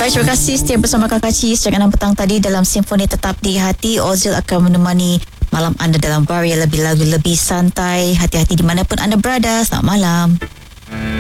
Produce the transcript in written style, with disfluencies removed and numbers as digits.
Baik, terima kasih setia bersama Kakak Cis. Jangan petang tadi dalam Simfoni Tetap di Hati. Ozil akan menemani malam anda dalam varia lebih lagu lebih santai. Hati-hati di manapun anda berada. Selamat malam.